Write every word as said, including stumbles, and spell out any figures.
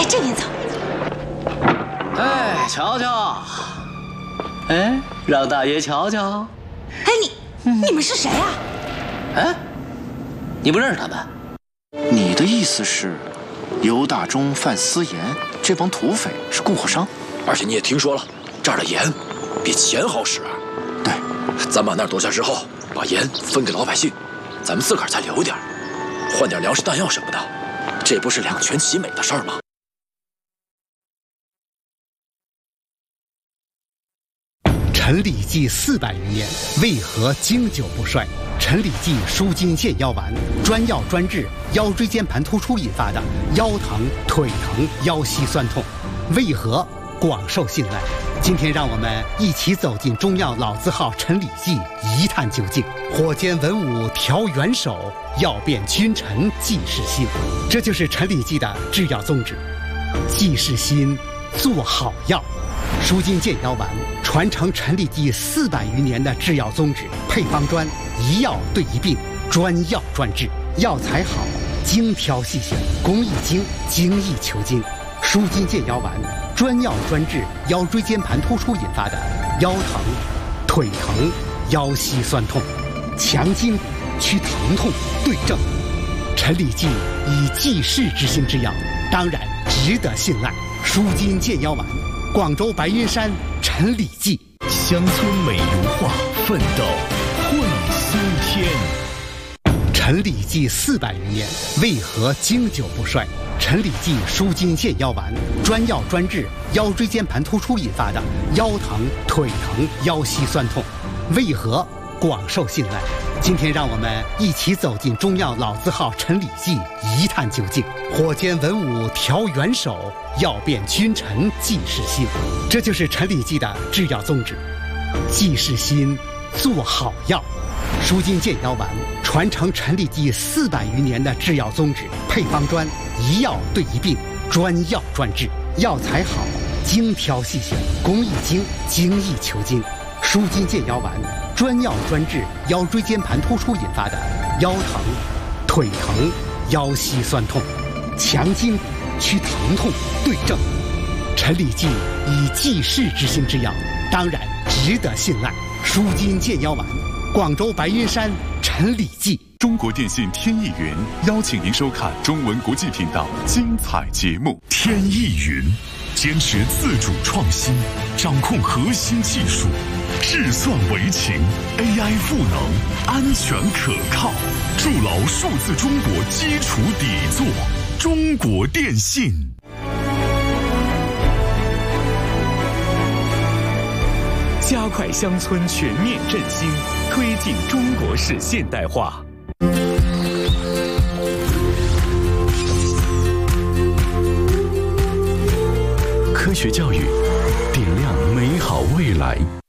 这边走。 哎，瞧瞧，哎，让大爷瞧瞧。 哎，你、嗯、你们是谁啊？ 哎，你不认识他们？ 你的意思是，尤大忠、范思言这帮土匪是供货商？ 而且你也听说了，这儿的盐比钱好使啊。 对， 咱把那儿夺下之后，把盐分给老百姓，咱们自个儿再留点儿，换点粮食弹药什么的，这不是两全其美的事儿吗？ 陈李济四百余年，为何经久不衰？陈李济舒筋健腰丸，专药专治腰椎间盘突出引发的腰疼、腿疼、腰膝酸痛，为何广受信赖？今天让我们一起走进中药老字号陈李济，一探究竟。火煎文武调元首，药变君臣济世心。这就是陈李济的制药宗旨：济世心，做好药。舒筋健腰丸传承陈李济四百余年的制药宗旨，配方专，一药对一病，专药专治，药材好，精挑细选，工艺精，精益求精。舒筋健腰丸专药专治腰椎间盘突出引发的腰疼、腿疼、腰膝酸痛，强筋骨，祛疼痛，对症。陈李济以济世之心制药，当然值得信赖。舒筋健腰丸，广州白云山陈李济。 乡村美如画，奋斗会苏天。 陈李济四百余年，为何经久不衰？陈李济舒筋健腰丸，专药专治腰椎间盘突出引发的腰疼、腿疼、腰膝酸痛，为何广受信赖？今天让我们一起走进中药老字号陈李济，一探究竟。火煎文武调元首，药变君臣济世心。这就是陈李济的制药宗旨：济世心，做好药。舒筋健腰丸传承陈李济四百余年的制药宗旨，配方专，一药对一病，专药专治，药材好，精挑细选，工艺精，精益求精。舒筋健腰丸专药专治腰椎间盘突出引发的腰疼、腿疼、腰膝酸痛，强筋骨，祛疼痛，对症。陈李济以济世之心制药，当然值得信赖。舒筋健腰丸，广州白云山陈李济。 中国电信天翼云邀请您收看中文国际频道精彩节目。 天翼云坚持自主创新，掌控核心技术，智算为情 ，A I 赋能，安全可靠，筑牢数字中国基础底座。中国电信。 加快乡村全面振兴，推进中国式现代化。 科学教育，点亮美好未来。